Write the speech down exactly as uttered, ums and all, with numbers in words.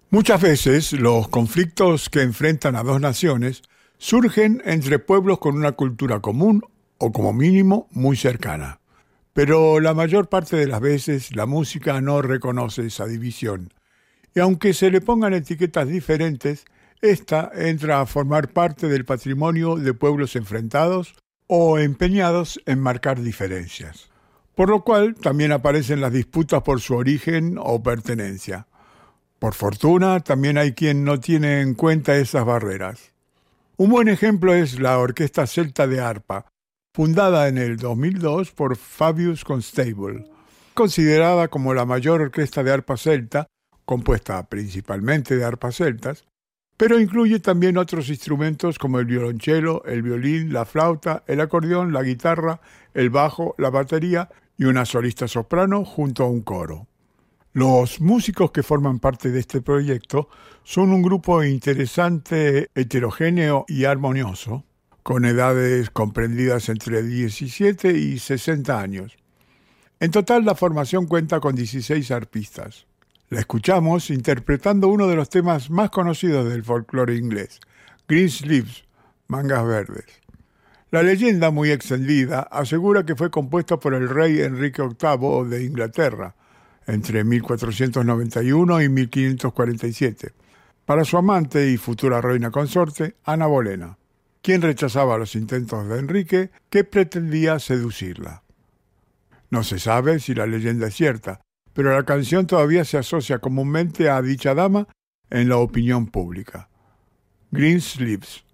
Muchas veces los conflictos que enfrentan a dos naciones surgen entre pueblos con una cultura común o como mínimo muy cercana. Pero la mayor parte de las veces la música no reconoce esa división. Y aunque se le pongan etiquetas diferentes, esta entra a formar parte del patrimonio de pueblos enfrentados o empeñados en marcar diferencias. Por lo cual también aparecen las disputas por su origen o pertenencia. Por fortuna, también hay quien no tiene en cuenta esas barreras. Un buen ejemplo es la Orquesta Celta de Arpa, fundada en el dos mil dos por Fabius Constable, considerada como la mayor orquesta de arpa celta, compuesta principalmente de arpas celtas, pero incluye también otros instrumentos como el violonchelo, el violín, la flauta, el acordeón, la guitarra, el bajo, la batería y una solista soprano junto a un coro. Los músicos que forman parte de este proyecto son un grupo interesante, heterogéneo y armonioso, con edades comprendidas entre diecisiete y sesenta años. En total, la formación cuenta con dieciséis arpistas. La escuchamos interpretando uno de los temas más conocidos del folclore inglés, Green Sleeves, Mangas Verdes. La leyenda, muy extendida, asegura que fue compuesta por el rey Enrique octavo de Inglaterra, entre mil cuatrocientos noventa y uno y mil quinientos cuarenta y siete, para su amante y futura reina consorte, Ana Bolena, quien rechazaba los intentos de Enrique, que pretendía seducirla. No se sabe si la leyenda es cierta, pero la canción todavía se asocia comúnmente a dicha dama en la opinión pública. Green Sleeves.